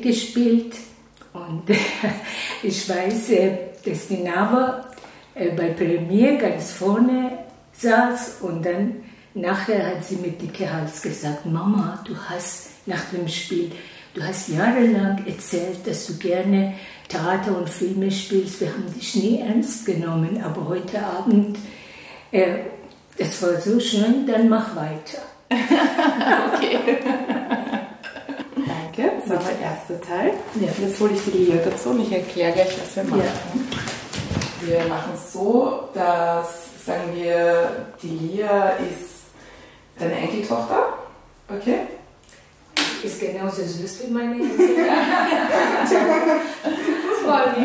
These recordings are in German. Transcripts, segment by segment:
mitgespielt. Und ich weiß, dass die Nava bei Premiere ganz vorne saß und dann nachher hat sie mit dickem Hals gesagt, Mama, du hast nach dem Spiel, du hast jahrelang erzählt, dass du gerne Theater und Filme spielst. Wir haben dich nie ernst genommen, aber heute Abend, das war so schön, dann mach weiter. Okay. Danke, das war der erste Teil. Ja. Jetzt hole ich die Lia dazu und ich erkläre gleich, was wir machen. Ja. Wir machen es so, dass, sagen wir, die Lia ist deine Enkeltochter, okay? Ist genauso süß wie meine Enkeltochter. Das war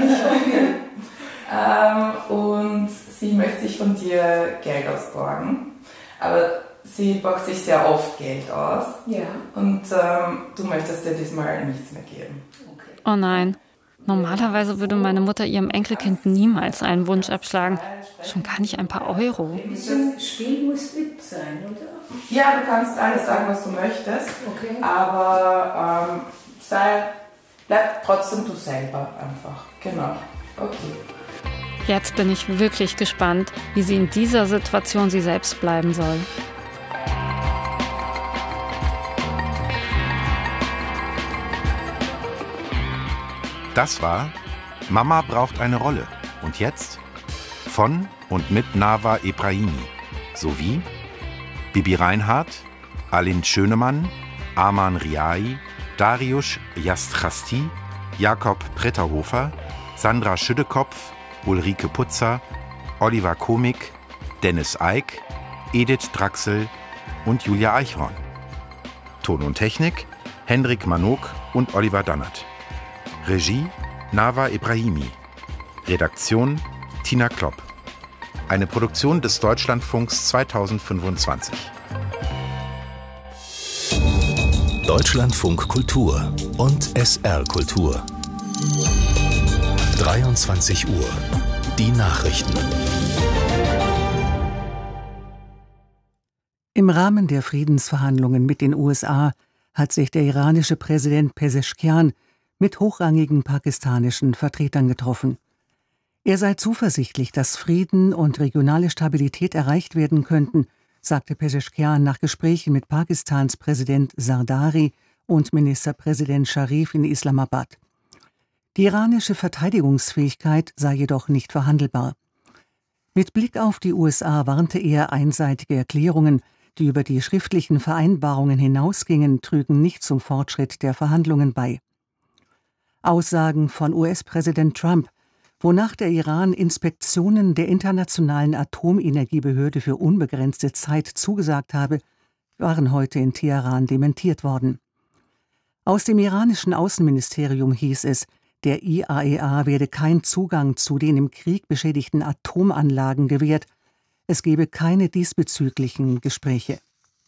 nicht. Und sie möchte sich von dir Geld ausborgen, aber sie borgt sich sehr oft Geld aus. Ja. Und du möchtest dir diesmal nichts mehr geben. Okay. Oh nein. Normalerweise würde meine Mutter ihrem Enkelkind niemals einen Wunsch abschlagen. Schon gar nicht ein paar Euro. Das Spiel muss mit sein, oder? Ja, du kannst alles sagen, was du möchtest. Okay. Aber bleib trotzdem du selber einfach. Genau. Okay. Jetzt bin ich wirklich gespannt, wie sie in dieser Situation sie selbst bleiben soll. Das war Mama braucht eine Rolle. Und jetzt? Von und mit Nava Ebrahimi sowie Bibi Reinhardt, Alin Schönemann, Arman Riai, Dariusz Jastrasti, Jakob Pretterhofer, Sandra Schüttekopf, Ulrike Putzer, Oliver Komik, Dennis Eick, Edith Draxel und Julia Eichhorn. Ton und Technik Hendrik Manok und Oliver Dannert. Regie Nava Ebrahimi. Redaktion Tina Klopp. Eine Produktion des Deutschlandfunks 2025. Deutschlandfunk Kultur und SR Kultur. 23 Uhr. Die Nachrichten. Im Rahmen der Friedensverhandlungen mit den USA hat sich der iranische Präsident Pezeshkian mit hochrangigen pakistanischen Vertretern getroffen. Er sei zuversichtlich, dass Frieden und regionale Stabilität erreicht werden könnten, sagte Pezeshkian nach Gesprächen mit Pakistans Präsident Zardari und Ministerpräsident Sharif in Islamabad. Die iranische Verteidigungsfähigkeit sei jedoch nicht verhandelbar. Mit Blick auf die USA warnte er, einseitige Erklärungen, die über die schriftlichen Vereinbarungen hinausgingen, trügen nicht zum Fortschritt der Verhandlungen bei. Aussagen von US-Präsident Trump, wonach der Iran Inspektionen der Internationalen Atomenergiebehörde für unbegrenzte Zeit zugesagt habe, waren heute in Teheran dementiert worden. Aus dem iranischen Außenministerium hieß es, der IAEA werde kein Zugang zu den im Krieg beschädigten Atomanlagen gewährt, es gebe keine diesbezüglichen Gespräche.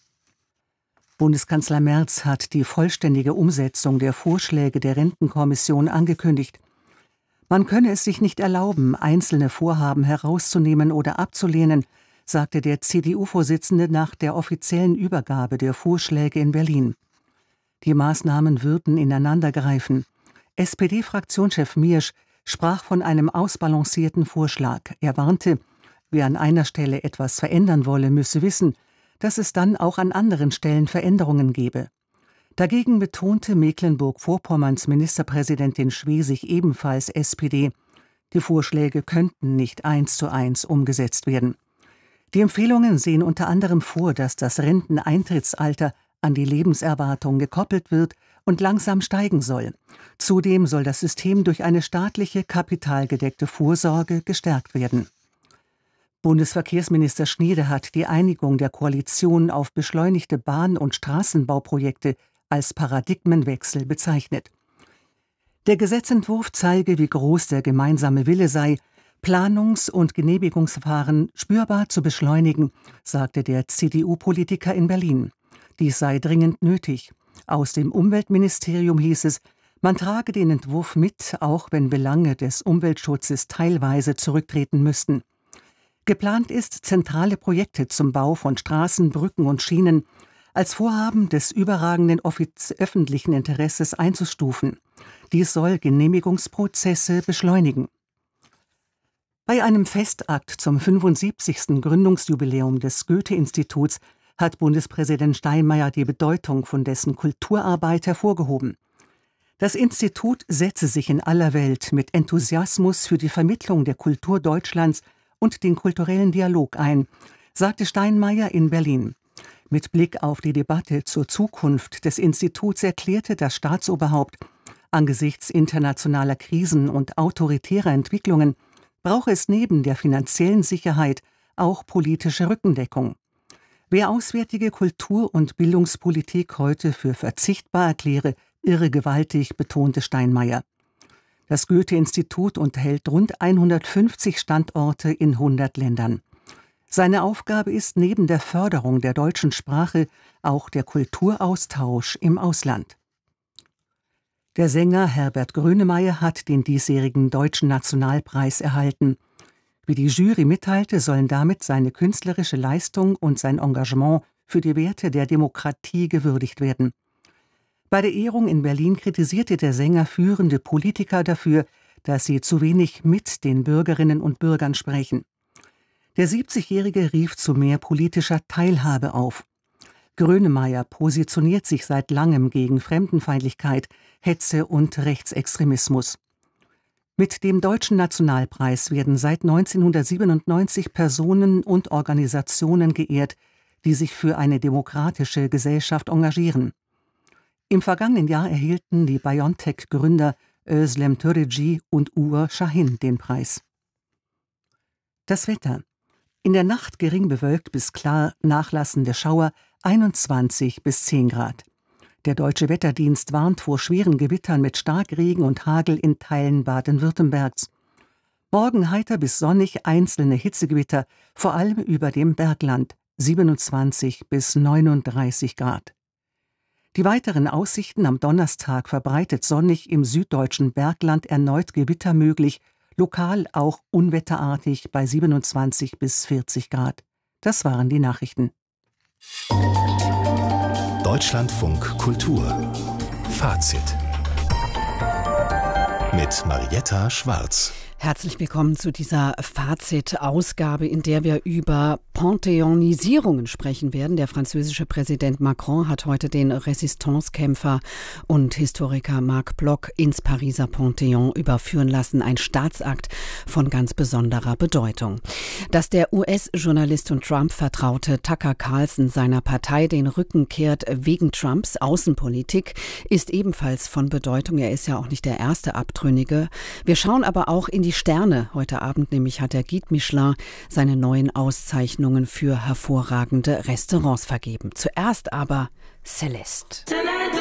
Bundeskanzler Merz hat die vollständige Umsetzung der Vorschläge der Rentenkommission angekündigt. Man könne es sich nicht erlauben, einzelne Vorhaben herauszunehmen oder abzulehnen, sagte der CDU-Vorsitzende nach der offiziellen Übergabe der Vorschläge in Berlin. Die Maßnahmen würden ineinandergreifen. SPD-Fraktionschef Miersch sprach von einem ausbalancierten Vorschlag. Er warnte, wer an einer Stelle etwas verändern wolle, müsse wissen, dass es dann auch an anderen Stellen Veränderungen gebe. Dagegen betonte Mecklenburg-Vorpommerns Ministerpräsidentin Schwesig, ebenfalls SPD, die Vorschläge könnten nicht 1:1 umgesetzt werden. Die Empfehlungen sehen unter anderem vor, dass das Renteneintrittsalter an die Lebenserwartung gekoppelt wird und langsam steigen soll. Zudem soll das System durch eine staatliche, kapitalgedeckte Vorsorge gestärkt werden. Bundesverkehrsminister Schniede hat die Einigung der Koalition auf beschleunigte Bahn- und Straßenbauprojekte als Paradigmenwechsel bezeichnet. Der Gesetzentwurf zeige, wie groß der gemeinsame Wille sei, Planungs- und Genehmigungsverfahren spürbar zu beschleunigen, sagte der CDU-Politiker in Berlin. Dies sei dringend nötig. Aus dem Umweltministerium hieß es, man trage den Entwurf mit, auch wenn Belange des Umweltschutzes teilweise zurücktreten müssten. Geplant ist, zentrale Projekte zum Bau von Straßen, Brücken und Schienen als Vorhaben des überragenden öffentlichen Interesses einzustufen. Dies soll Genehmigungsprozesse beschleunigen. Bei einem Festakt zum 75. Gründungsjubiläum des Goethe-Instituts hat Bundespräsident Steinmeier die Bedeutung von dessen Kulturarbeit hervorgehoben. Das Institut setze sich in aller Welt mit Enthusiasmus für die Vermittlung der Kultur Deutschlands und den kulturellen Dialog ein, sagte Steinmeier in Berlin. Mit Blick auf die Debatte zur Zukunft des Instituts erklärte das Staatsoberhaupt, angesichts internationaler Krisen und autoritärer Entwicklungen brauche es neben der finanziellen Sicherheit auch politische Rückendeckung. Wer auswärtige Kultur- und Bildungspolitik heute für verzichtbar erkläre, irre gewaltig, betonte Steinmeier. Das Goethe-Institut unterhält rund 150 Standorte in 100 Ländern. Seine Aufgabe ist neben der Förderung der deutschen Sprache auch der Kulturaustausch im Ausland. Der Sänger Herbert Grönemeyer hat den diesjährigen Deutschen Nationalpreis erhalten. Wie die Jury mitteilte, sollen damit seine künstlerische Leistung und sein Engagement für die Werte der Demokratie gewürdigt werden. Bei der Ehrung in Berlin kritisierte der Sänger führende Politiker dafür, dass sie zu wenig mit den Bürgerinnen und Bürgern sprechen. Der 70-Jährige rief zu mehr politischer Teilhabe auf. Grönemeyer positioniert sich seit langem gegen Fremdenfeindlichkeit, Hetze und Rechtsextremismus. Mit dem Deutschen Nationalpreis werden seit 1997 Personen und Organisationen geehrt, die sich für eine demokratische Gesellschaft engagieren. Im vergangenen Jahr erhielten die BioNTech-Gründer Özlem Türeci und Uğur Şahin den Preis. Das Wetter. In der Nacht gering bewölkt bis klar, nachlassende Schauer 21 bis 10 Grad. Der Deutsche Wetterdienst warnt vor schweren Gewittern mit Starkregen und Hagel in Teilen Baden-Württembergs. Morgen heiter bis sonnig, einzelne Hitzegewitter, vor allem über dem Bergland, 27 bis 39 Grad. Die weiteren Aussichten: am Donnerstag verbreitet sonnig, im süddeutschen Bergland erneut Gewitter möglich, lokal auch unwetterartig bei 27 bis 40 Grad. Das waren die Nachrichten. Deutschlandfunk Kultur Fazit mit Marietta Schwarz. Herzlich willkommen zu dieser Fazit-Ausgabe, in der wir über Panthéonisierungen sprechen werden. Der französische Präsident Macron hat heute den Resistance-Kämpfer und Historiker Marc Bloch ins Pariser Panthéon überführen lassen. Ein Staatsakt von ganz besonderer Bedeutung. Dass der US-Journalist und Trump-Vertraute Tucker Carlson seiner Partei den Rücken kehrt wegen Trumps Außenpolitik, ist ebenfalls von Bedeutung. Er ist ja auch nicht der erste Abtrünnige. Wir schauen aber auch in die Sterne. Heute Abend nämlich hat der Guide Michelin seine neuen Auszeichnungen für hervorragende Restaurants vergeben. Zuerst aber Celeste.